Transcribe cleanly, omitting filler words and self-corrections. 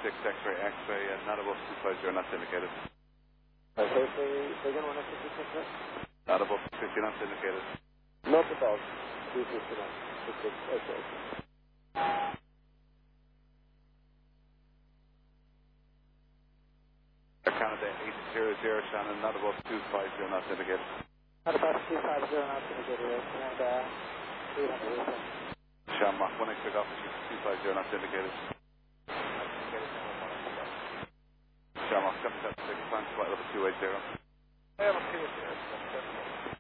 X-ray, X-ray, not above 250, not indicated. Okay, say again, 156 X-ray? Not above 50 knots indicated. Not above 250 knots. Okay. Canada 800, Shannon, not above 250 knots indicated. Not above 250 knots indicated, and 300. Sean Mach 1 X-ray Golf, 250 knots indicated. Sean Mach 776, climb flight level 280. I have a 280.